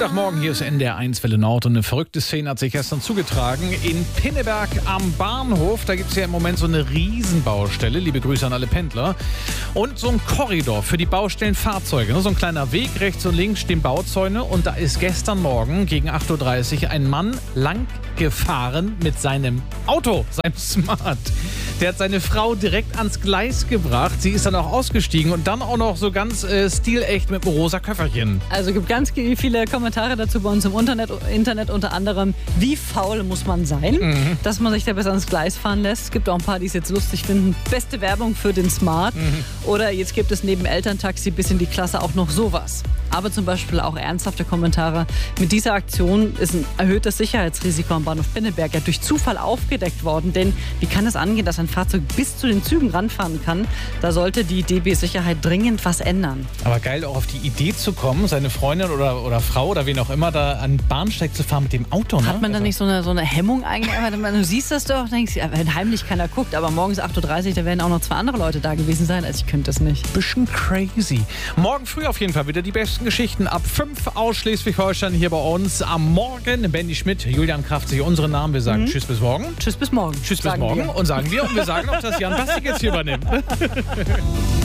Montagmorgen, hier ist NDR 1 Welle Nord und eine verrückte Szene hat sich gestern zugetragen in Pinneberg am Bahnhof. Da gibt es ja im Moment so eine Riesenbaustelle, liebe Grüße an alle Pendler, und so ein Korridor für die Baustellenfahrzeuge. So ein kleiner Weg, rechts und links stehen Bauzäune und da ist gestern Morgen gegen 8.30 Uhr ein Mann lang gefahren mit seinem Auto, seinem Smart. Der hat seine Frau direkt ans Gleis gebracht. Sie ist dann auch ausgestiegen und dann auch noch so ganz stilecht mit einem rosa Köfferchen. Also gibt ganz viele Kommentare dazu bei uns im Internet unter anderem, wie faul muss man sein, dass man sich da bis ans Gleis fahren lässt. Es gibt auch ein paar, die es jetzt lustig finden. Beste Werbung für den Smart. Oder jetzt gibt es neben Elterntaxi bis in die Klasse auch noch sowas. Aber zum Beispiel auch ernsthafte Kommentare. Mit dieser Aktion ist ein erhöhtes Sicherheitsrisiko am Bahnhof Pinneberg ja durch Zufall aufgedeckt worden. Denn wie kann es angehen, dass ein Fahrzeug bis zu den Zügen ranfahren kann? Da sollte die DB Sicherheit dringend was ändern. Aber geil, auch auf die Idee zu kommen, seine Freundin oder Frau oder wen auch immer da an den Bahnsteig zu fahren mit dem Auto. Ne? Hat man da nicht so eine Hemmung eigentlich? Du siehst das doch, denkst, ja, wenn heimlich keiner guckt, aber morgens 8.30 Uhr, da werden auch noch 2 andere Leute da gewesen sein. Also ich könnte das nicht. Bisschen crazy. Morgen früh auf jeden Fall wieder die besten Geschichten ab 5 aus Schleswig-Holstein hier bei uns. Am Morgen Benny Schmidt, Julian Kraft, sich unsere Namen. Wir sagen Tschüss bis morgen. Tschüss bis morgen. Tschüss bis morgen. Und sagen wir. Und wir sagen auch, dass Jan Bastik jetzt hier übernimmt.